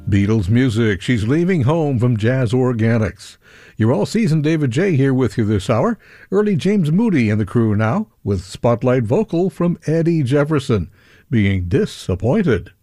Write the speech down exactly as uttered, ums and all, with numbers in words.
Beatles music. She's leaving home from Jazz Organics. You're all season David J. here with you this hour. Early James Moody and the crew now with spotlight vocal from Eddie Jefferson, Being Disappointed.